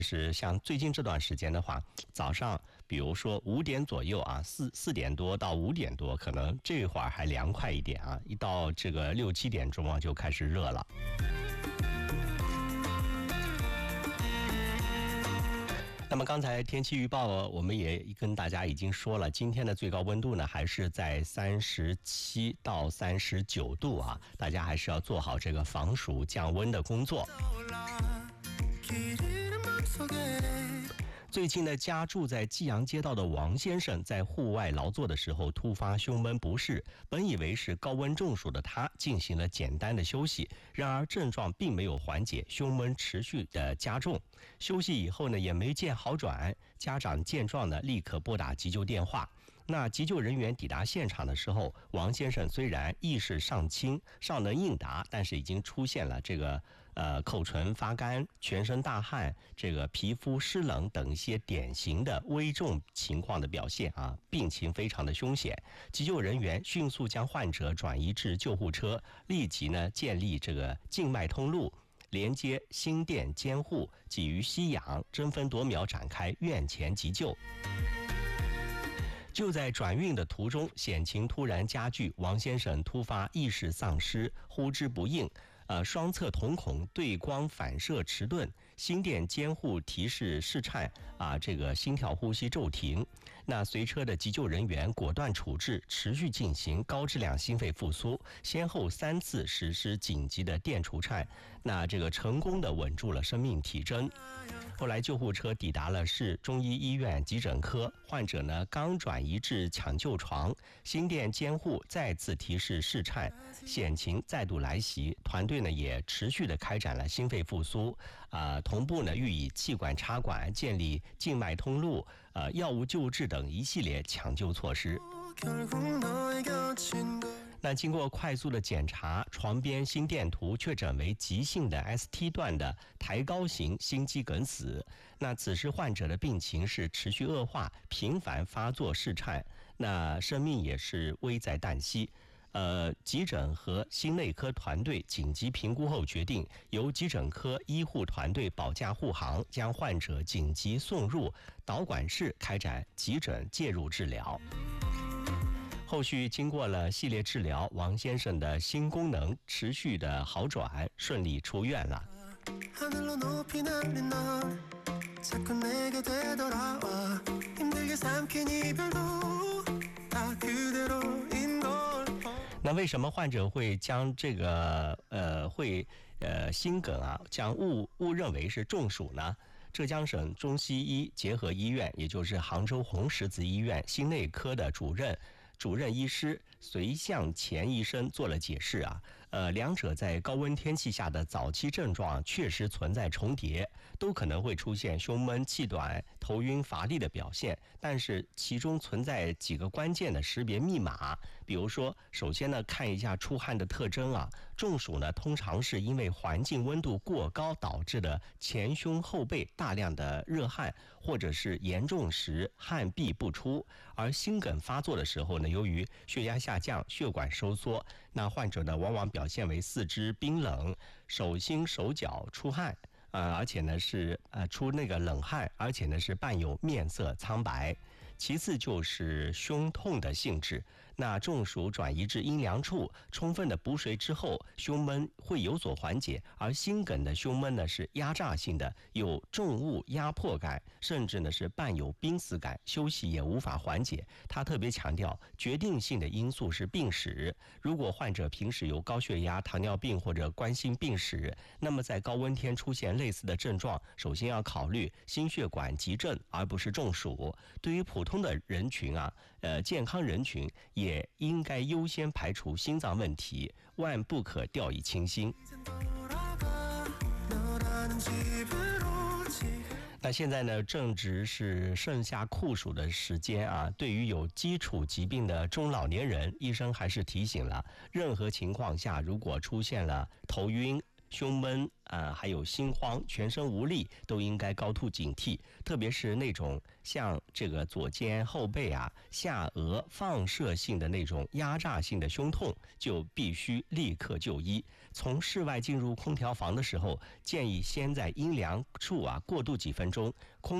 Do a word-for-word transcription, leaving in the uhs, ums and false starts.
是像最近这段时间的话，早上比如说五点左右啊，四四点多到五点多，可能这会儿还凉快一点啊，一到这个六七点钟啊就开始热了。那么刚才天气预报我们也跟大家已经说了，今天的最高温度呢还是在三十七到三十九度啊，大家还是要做好这个防暑降温的工作。最近呢，家住在济阳街道的王先生在户外劳作的时候突发胸闷不适，本以为是高温中暑的他进行了简单的休息，然而症状并没有缓解，胸闷持续的加重。休息以后呢，也没见好转，家长见状呢，立刻拨打急救电话。那急救人员抵达现场的时候，王先生虽然意识尚清，尚能应答，但是已经出现了这个呃口唇发干、全身大汗、这个皮肤湿冷等一些典型的危重情况的表现啊，病情非常的凶险。急救人员迅速将患者转移至救护车，立即呢建立这个静脉通路，连接心电监护，给予吸氧，争分夺秒展开院前急救。就在转运的途中，险情突然加剧，王先生突发意识丧失，呼之不应，呃，双侧瞳孔对光反射迟钝，心电监护提示室颤啊，这个心跳呼吸骤停。那随车的急救人员果断处置，持续进行高质量心肺复苏，先后三次实施紧急的电除颤，那这个成功的稳住了生命体征。后来救护车抵达了市中医医院急诊科，患者呢刚转移至抢救床，心电监护再次提示室颤，险情再度来袭，团队呢也持续的开展了心肺复苏，啊、呃，同步呢予以气管插管、建立静脉通路、呃药物救治等一系列抢救措施。那经过快速的检查，床边心电图确诊为急性的 S T 段的抬高型心肌梗死。那此时患者的病情是持续恶化，频繁发作室颤，那生命也是危在旦夕。呃，急诊和心内科团队紧急评估后决定，由急诊科医护团队保驾护航，将患者紧急送入导管室开展急诊介入治疗。后续经过了系列治疗，王先生的心功能持续的好转，顺利出院了。那为什么患者会将这个呃会呃心梗啊，将误误认为是中暑呢？浙江省中西医结合医院，也就是杭州红十字医院心内科的主任。主任医师隋向前医生做了解释啊，呃，两者在高温天气下的早期症状确实存在重叠，都可能会出现胸闷、气短、头晕、乏力的表现，但是其中存在几个关键的识别密码。比如说，首先呢，看一下出汗的特征啊，中暑呢通常是因为环境温度过高导致的前胸后背大量的热汗，或者是严重时汗闭不出，而心梗发作的时候呢，由于血压下降、血管收缩，那患者呢往往表现为四肢冰冷、手心手脚出汗，呃，而且呢是呃出那个冷汗，而且呢是伴有面色苍白。其次就是胸痛的性质，那中暑转移至阴凉处，充分的补水之后，胸闷会有所缓解，而心梗的胸闷呢是压榨性的，有重物压迫感，甚至呢是伴有濒死感，休息也无法缓解。他特别强调，决定性的因素是病史。如果患者平时有高血压、糖尿病或者冠心病史，那么在高温天出现类似的症状，首先要考虑心血管急症，而不是中暑。对于普通通的人群啊，呃，健康人群也应该优先排除心脏问题，万不可掉以轻心。那现在呢，正值是盛夏酷暑的时间啊，对于有基础疾病的中老年人，医生还是提醒了，任何情况下如果出现了头晕、 胸闷啊、呃，还有心慌、全身无力，都应该高度警惕。特别是那种像这个左肩、后背啊、下颚放射性的那种压榨性的胸痛，就必须立刻就医。从室外进入空调房的时候，建议先在阴凉处啊过渡几分钟，空